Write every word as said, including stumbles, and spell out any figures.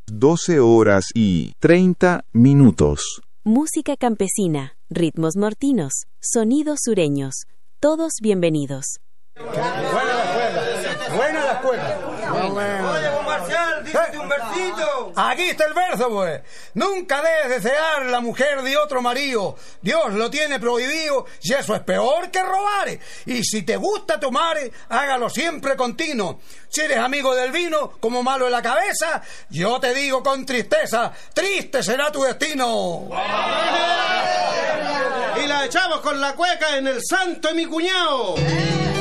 doce horas y treinta minutos. Música campesina, ritmos mortinos, sonidos sureños, todos bienvenidos. Buena la escuela, buena la escuela. Oye, vos Marcial, dígate un versito. Aquí está el verso, pues. Nunca debes desear la mujer de otro marido. Dios lo tiene prohibido y eso es peor que robar. Y si te gusta tomar, hágalo siempre continuo. Si eres amigo del vino, como malo en la cabeza, yo te digo con tristeza, triste será tu destino. Y la echamos con la cueca en el santo de mi cuñado.